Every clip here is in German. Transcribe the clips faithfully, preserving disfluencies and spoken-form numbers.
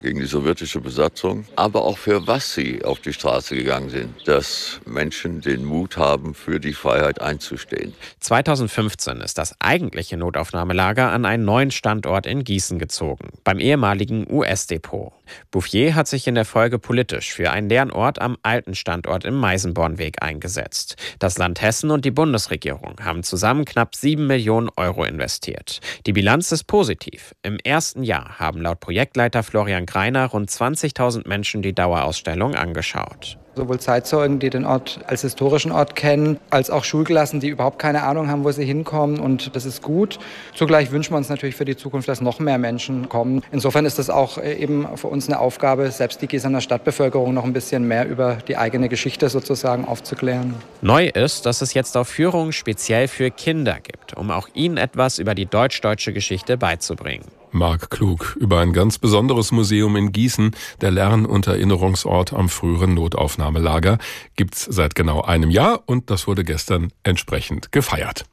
gegen die sowjetische Besatzung, aber auch für was sie auf die Straße gegangen sind, dass Menschen den Mut haben, für die Freiheit einzustehen. zweitausendfünfzehn ist das eigentliche Notaufnahmelager an einen neuen Standort in Gießen gezogen, beim ehemaligen U S-Depot. Bouffier hat sich in der Folge politisch für einen Lernort am alten Standort im Meisenbornweg eingesetzt. Das Land Hessen und die Bundesregierung haben zusammen knapp sieben Millionen Euro investiert. Die Bilanz ist positiv. Im ersten Jahr haben laut Projektleiter Florian Greiner rund zwanzigtausend Menschen die Dauerausstellung angeschaut. Sowohl Zeitzeugen, die den Ort als historischen Ort kennen, als auch Schulklassen, die überhaupt keine Ahnung haben, wo sie hinkommen. Und das ist gut. Zugleich wünschen wir uns natürlich für die Zukunft, dass noch mehr Menschen kommen. Insofern ist das auch eben für uns eine Aufgabe, selbst die Gießener Stadtbevölkerung noch ein bisschen mehr über die eigene Geschichte sozusagen aufzuklären. Neu ist, dass es jetzt auch Führungen speziell für Kinder gibt, um auch ihnen etwas über die deutsch-deutsche Geschichte beizubringen. Marc Klug über ein ganz besonderes Museum in Gießen, der Lern- und Erinnerungsort am früheren Notaufnahmelager, gibt's seit genau einem Jahr und das wurde gestern entsprechend gefeiert.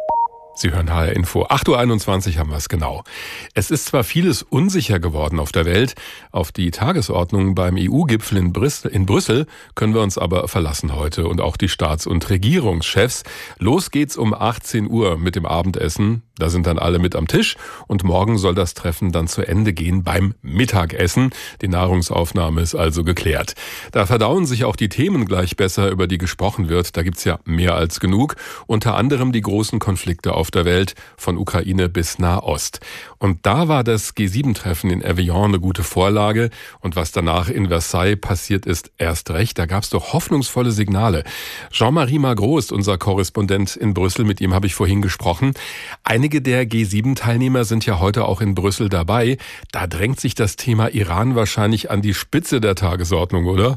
Sie hören H R Info. acht Uhr einundzwanzig haben wir es genau. Es ist zwar vieles unsicher geworden auf der Welt, auf die Tagesordnung beim E U-Gipfel in Brüssel, in Brüssel können wir uns aber verlassen heute und auch die Staats- und Regierungschefs. Los geht's um achtzehn Uhr mit dem Abendessen. Da sind dann alle mit am Tisch und morgen soll das Treffen dann zu Ende gehen beim Mittagessen. Die Nahrungsaufnahme ist also geklärt. Da verdauen sich auch die Themen gleich besser, über die gesprochen wird. Da gibt's ja mehr als genug. Unter anderem die großen Konflikte auf der Welt, von Ukraine bis Nahost. Und da war das G sieben Treffen in Evian eine gute Vorlage. Und was danach in Versailles passiert ist, erst recht. Da gab's doch hoffnungsvolle Signale. Jean-Marie Magro ist unser Korrespondent in Brüssel. Mit ihm habe ich vorhin gesprochen. Einige der G sieben Teilnehmer sind ja heute auch in Brüssel dabei. Da drängt sich das Thema Iran wahrscheinlich an die Spitze der Tagesordnung, oder?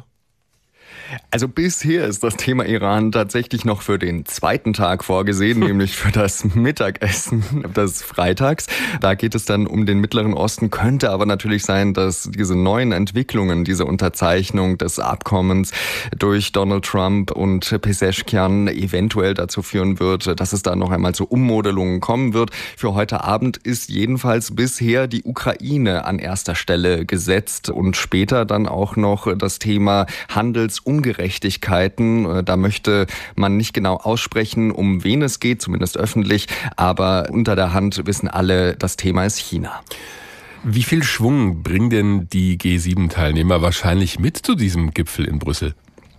Also bisher ist das Thema Iran tatsächlich noch für den zweiten Tag vorgesehen, nämlich für das Mittagessen des Freitags. Da geht es dann um den Mittleren Osten. Könnte aber natürlich sein, dass diese neuen Entwicklungen, diese Unterzeichnung des Abkommens durch Donald Trump und Pezeshkian eventuell dazu führen wird, dass es da noch einmal zu Ummodelungen kommen wird. Für heute Abend ist jedenfalls bisher die Ukraine an erster Stelle gesetzt und später dann auch noch das Thema Handels- Ungerechtigkeiten. Da möchte man nicht genau aussprechen, um wen es geht, zumindest öffentlich. Aber unter der Hand wissen alle, das Thema ist China. Wie viel Schwung bringen denn die G sieben Teilnehmer wahrscheinlich mit zu diesem Gipfel in Brüssel?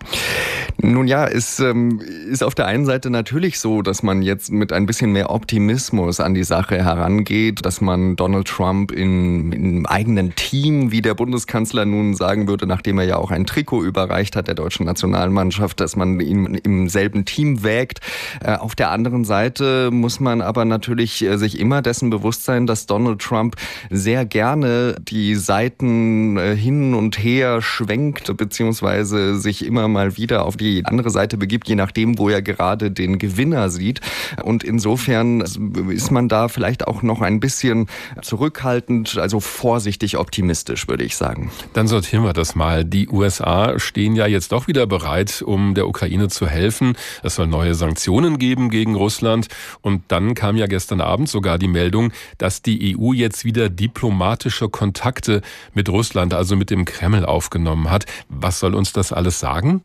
Nun ja, es ähm, ist auf der einen Seite natürlich so, dass man jetzt mit ein bisschen mehr Optimismus an die Sache herangeht, dass man Donald Trump in, in eigenen Team, wie der Bundeskanzler nun sagen würde, nachdem er ja auch ein Trikot überreicht hat der deutschen Nationalmannschaft, dass man ihn im selben Team wägt. Äh, auf der anderen Seite muss man aber natürlich äh, sich immer dessen bewusst sein, dass Donald Trump sehr gerne die Seiten äh, hin und her schwenkt, beziehungsweise sich immer mal wieder auf die andere Seite begibt, je nachdem, wo er gerade den Gewinner sieht. Und insofern ist man da vielleicht auch noch ein bisschen zurückhaltend, also vorsichtig optimistisch, würde ich sagen. Dann sortieren wir das mal. Die U S A stehen ja jetzt doch wieder bereit, um der Ukraine zu helfen. Es soll neue Sanktionen geben gegen Russland. Und dann kam ja gestern Abend sogar die Meldung, dass die E U jetzt wieder diplomatische Kontakte mit Russland, also mit dem Kreml, aufgenommen hat. Was soll uns das alles sagen?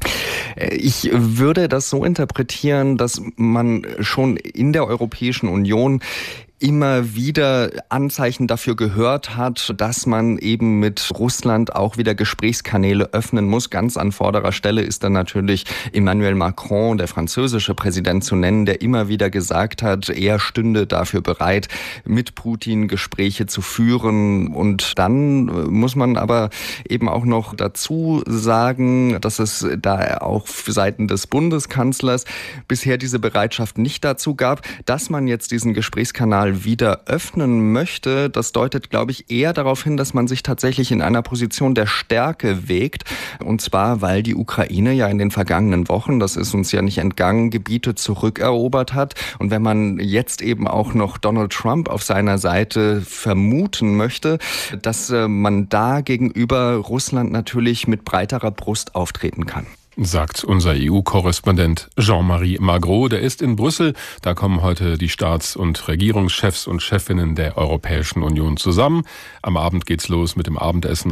Ich würde das so interpretieren, dass man schon in der Europäischen Union immer wieder Anzeichen dafür gehört hat, dass man eben mit Russland auch wieder Gesprächskanäle öffnen muss. Ganz an vorderer Stelle ist dann natürlich Emmanuel Macron, der französische Präsident, zu nennen, der immer wieder gesagt hat, er stünde dafür bereit, mit Putin Gespräche zu führen. Und dann muss man aber eben auch noch dazu sagen, dass es da auch für Seiten des Bundeskanzlers bisher diese Bereitschaft nicht dazu gab, dass man jetzt diesen Gesprächskanal wieder öffnen möchte. Das deutet, glaube ich, eher darauf hin, dass man sich tatsächlich in einer Position der Stärke wägt. Und zwar, weil die Ukraine ja in den vergangenen Wochen, das ist uns ja nicht entgangen, Gebiete zurückerobert hat. Und wenn man jetzt eben auch noch Donald Trump auf seiner Seite vermuten möchte, dass man da gegenüber Russland natürlich mit breiterer Brust auftreten kann. Sagt unser E U-Korrespondent Jean-Marie Magro. Der ist in Brüssel. Da kommen heute die Staats- und Regierungschefs und Chefinnen der Europäischen Union zusammen. Am Abend geht's los mit dem Abendessen.